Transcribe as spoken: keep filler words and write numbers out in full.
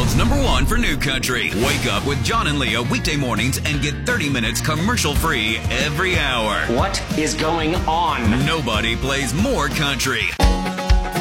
world's number one for new country. Wake up with John and Leah weekday mornings and get thirty minutes commercial free every hour. What is going on? Nobody plays more country.